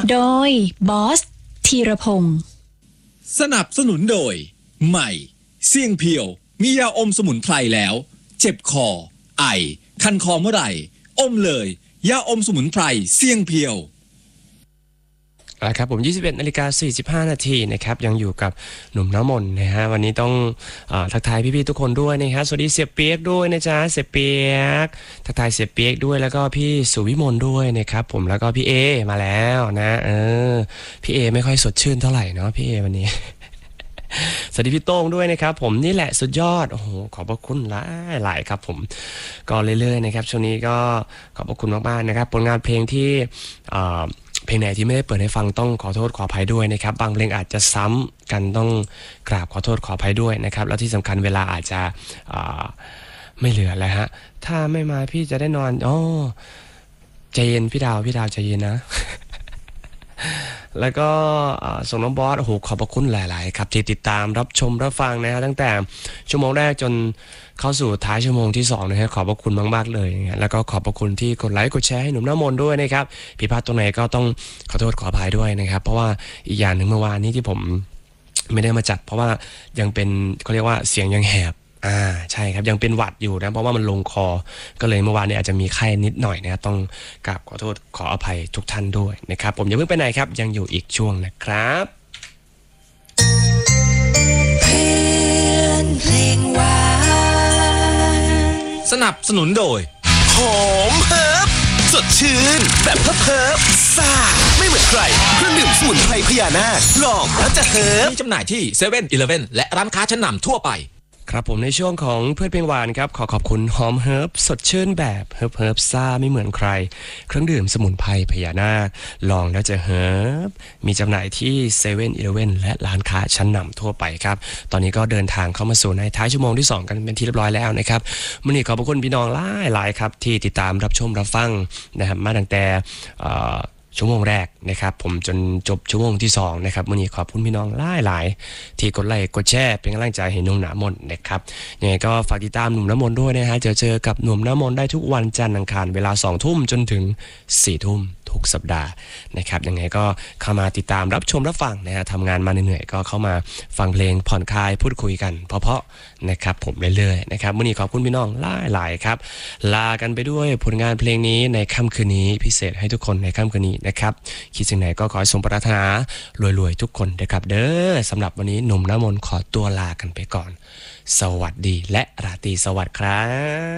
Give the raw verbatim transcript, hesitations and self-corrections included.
โดยบอสธีรพงศ์สนับสนุนโดยใหม่เสี่ยงเพียวมียาอมสมุนไพรแล้วเจ็บคอไอคันคอเมื่อไหร่อมเลยยาอมสมุนไพรเสี่ยงเพียวครับผมยี่สิบเอ็ดนาฬิกาสี่สิบห้านาทีนะครับยังอยู่กับหนุ่มน้ำมนต์นะฮะวันนี้ต้องอ่าทักทายพี่ๆทุกคนด้วยนะฮะสวัสดีเสียเปียกด้วยนะจ๊ะเสียเปียกทักทายเสียเปียกด้วยแล้วก็พี่สุวิมลด้วยนะครับผมแล้วก็พี่เอมาแล้วนะเออพี่เอไม่ค่อยสดชื่นเท่าไหร่เนาะพี่เอวันนี้ สวัสดีพี่โต้งด้วยนะครับผมนี่แหละสุดยอดโอ้โหขอบพระคุณหลายหลายครับผมก็เรื่อยๆนะครับช่วงนี้ก็ขอบพระคุณมากๆนะครับผลงานเพลงที่อ่าเพลงไหนที่ไม่ได้เปิดให้ฟังต้องขอโทษขออภัยด้วยนะครับบางเพลงอาจจะซ้ำกันต้องกราบขอโทษขออภัยด้วยนะครับแล้วที่สำคัญเวลาอาจจะไม่เหลือแล้วฮะถ้าไม่มาพี่จะได้นอนอ๋อใจเย็นพี่ดาวพี่ดาวใจเย็นนะ แล้วก็ส่งน้องบอสโอ้โหขอบพระคุณหลายๆครับที่ติดตามรับชมรับฟังนะฮะตั้งแต่ชั่วโมงแรกจนเข้าสู่ท้ายชั่วโมงที่สองนะฮะขอบพระคุณมากๆเลยแล้วก็ขอบพระคุณที่กดไลค์กดแชร์ให้หนุ่มน้ำมนต์ด้วยนะครับผิดพลาดตรงไหนก็ต้องขอโทษขออภัยด้วยนะครับเพราะว่าอีกอย่างหนึ่งเมื่อวานนี้ที่ผมไม่ได้มาจัดเพราะว่ายังเป็นเขาเรียกว่าเสียงยังแหบอ่าใช่ครับยังเป็นหวัดอยู่นะเพราะว่ามันลงคอก็เลยเมื่อวานนี้อาจจะมีไข้นิดหน่อยนะต้องกราบขอโทษขออภัยทุกท่านด้วยนะครับผมอย่าเพิ่งไปไหนครับยังอยู่อีกช่วงนะครับเพลงหวานสนับสนุนโดยหอมเฮิร์บสดชื่นแบบเฮิร์บซ่าไม่เหมือนใครเครื่องดื่มสมุนไพรพญานาคลองแล้วจะเฮิร์บมีจำหน่ายที่เซเว่นอีเลฟเว่นและร้านค้าชั้นนำทั่วไปครับผมในช่วงของเพื่อนเพลงหวานครับขอขอบคุณหอมเฮิร์บสดชื่นแบบเฮิร์บเฮิร์บซ่าไม่เหมือนใครเครื่องดื่มสมุนไพรพญานาคลองแล้วจะเฮิร์บมีจำหน่ายที่เซเว่นอีเลฟเว่นและร้านค้าชั้นนำทั่วไปครับตอนนี้ก็เดินทางเข้ามาสู่ในท้ายชั่วโมงที่สองกันเป็นที่เรียบร้อยแล้วนะครับวันนี้ขอบคุณพี่น้องหลายหลายครับที่ติดตามรับชมรับฟังนะครับมาตั้งแต่ชั่วโมงแรกนะครับผมจนจบชั่วโมงที่สองนะครับวันนี้ขอบคุณพี่น้องหลายหลายที่กดไลค์กดแชร์เป็นกำลังใจให้หนุ่มน้ำมนต์นะครับยังไงก็ฝากติดตามหนุ่มน้ำมนต์ด้วยนะฮะเจอเจอกับหนุ่มน้ำมนต์ได้ทุกวันจันทร์อังคารเวลาสองทุ่มจนถึงสี่ทุ่มทุกสัปดาห์นะครับยังไงก็เข้ามาติดตามรับชมรับฟังนะฮะทำงานมาเหนื่อยๆก็เข้ามาฟังเพลงผ่อนคลายพูดคุยกันเพราะๆนะครับผมเรื่อยๆนะครับวันนี้ขอบคุณพี่น้องหลายหลายครับลากันไปด้วยผลงานเพลงนี้ในค่ำคืนนี้พิเศษให้ทุกคนในค่ำคืนนี้นะครับคิดสิ่งไหนก็ขอให้สมปรารถนารวยๆทุกคนนะครับเด้อสำหรับวันนี้หนุ่มน้ำมนต์ขอตัวลากันไปก่อนสวัสดีและราตรีสวัสดิ์ครับ